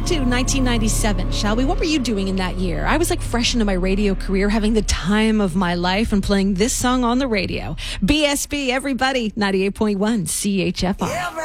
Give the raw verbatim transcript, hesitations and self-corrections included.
to nineteen ninety-seven, shall we? What were you doing in that year? I was like fresh into my radio career, having the time of my life and playing this song on the radio. B S B, everybody, ninety-eight point one C H F R.